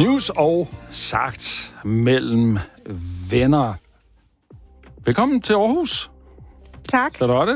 News og sagt mellem venner. Velkommen til Aarhus. Tak. Charlotte.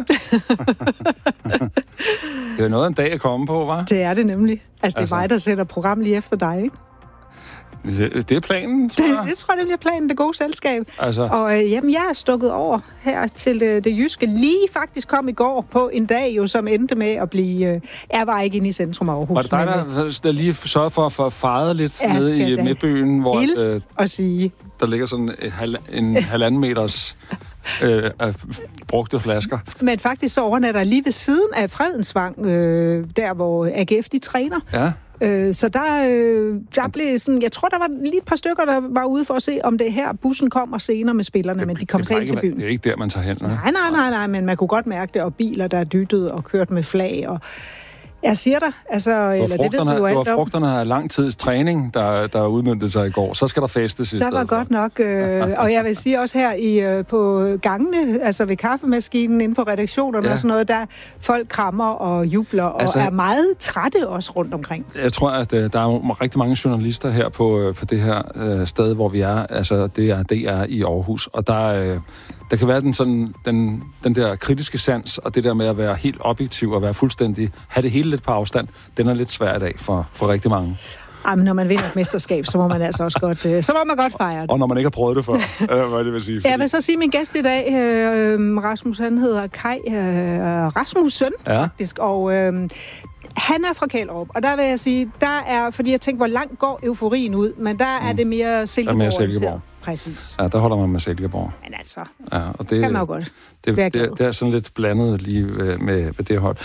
Det er noget af en dag at komme på, hva'? Det er det nemlig. Altså, det er mig, der sætter program lige efter dig, ikke? Det er planen, tror jeg. Det tror jeg, det bliver planen, det gode selskab. Altså. Og jamen, jeg er stukket over her til det jyske. Lige faktisk kom i går på en dag, jo, som endte med at blive... Jeg var ikke inde i centrum af Aarhus. Var det dig, der lige sørgede for at få fejret lidt nede i midtbyen, hvor at sige. Der ligger sådan en halvanden meters brugte flasker? Men faktisk så overnatter lige ved siden af Fredensvang, der hvor AGF de træner. Ja. Så der blev sådan, jeg tror, der var lige et par stykker, der var ude for at se, om det her bussen kommer senere med spillerne, men de kom så ind til byen. Det er ikke der, man tager hen. Nej, men man kunne godt mærke det, og biler, der dyttede og kørt med flag, og jeg siger dig, altså, det ved du jo alt om. Det var frugterne af lang tids træning, der udmøntede sig i går. Så skal der festes i stedet. Der var godt nok, og jeg vil sige også her på gangene, altså ved kaffemaskinen inde på redaktionerne og sådan noget, der folk krammer og jubler og er meget trætte også rundt omkring. Jeg tror, at der er rigtig mange journalister her på det her sted, hvor vi er. Altså, det er i Aarhus, og der kan være den der kritiske sans, og det der med at være helt objektiv og være fuldstændig, have det hele lidt på afstand, den er lidt svær i dag for rigtig mange. Jamen, når man vinder et mesterskab, så må man altså også godt, så må man godt fejre det. Og når man ikke har prøvet det før, hvad det vil sige. Fordi... Jeg vil så sige, min gæst i dag, Rasmus, han hedder Kai Rasmussen, faktisk, og han er fra Kjellerup, og der vil jeg sige, fordi jeg tænker, hvor langt går euforien ud, men der er det mere Silkeborg. Præcis. Ja, der holder man med Silkeborg. Men altså, og det kan man jo godt. Det er sådan lidt blandet lige med det hold.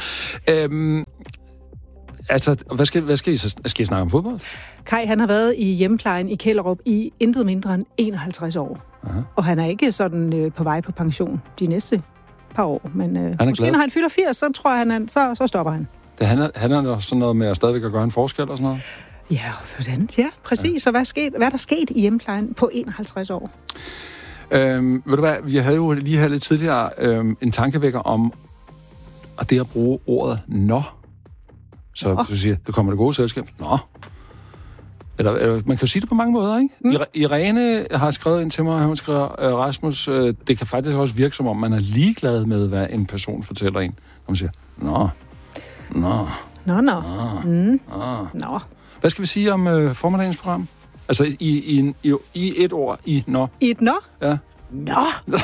Altså, hvad skal I snakke om fodbold? Kai, han har været i hjemmeplejen i Kjellerup i intet mindre end 51 år. Aha. Og han er ikke sådan på vej på pension de næste par år. Men måske når han fylder 80, så tror jeg, så stopper han. Det handler sådan noget med at stadigvæk at gøre en forskel og sådan noget? Ja, hvordan? Ja, præcis. Ja. Og hvad er der sket i hjemmeplejen på 51 år? Ved du hvad, vi havde jo lige her lidt tidligere en tankevækker om at det at bruge ordet nå. Så du siger, det kommer det gode selskab. Nå. Eller man kan jo sige det på mange måder, ikke? Irene har skrevet ind til mig, hun skriver, Rasmus, det kan faktisk også virke som om, man er ligeglad med, hvad en person fortæller en. Når man siger, nå. Nå. Hvad skal vi sige om formiddagens program? Altså i et ord, i nå. I et nå? Ja. Nå!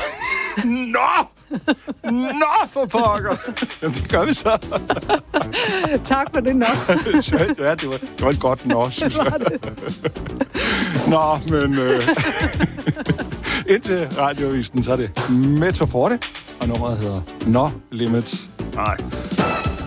Nå for pokker! Jamen, det gør vi så. Tak for det nå. Ja, det var et godt nå, synes jeg. Nå, men indtil radioavisen, så er det Metaforte, og nummeret hedder No Limits. Nej.